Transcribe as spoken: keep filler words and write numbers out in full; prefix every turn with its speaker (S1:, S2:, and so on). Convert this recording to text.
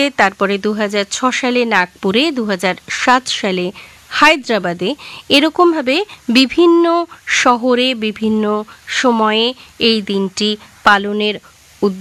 S1: তারপরে দু হাজার ছ সালে নাগপুরে, দু হাজার সাত সালে হায়দ্রাবাদে, এরকমভাবে বিভিন্ন শহরে বিভিন্ন সময়ে এই দিনটি পালনের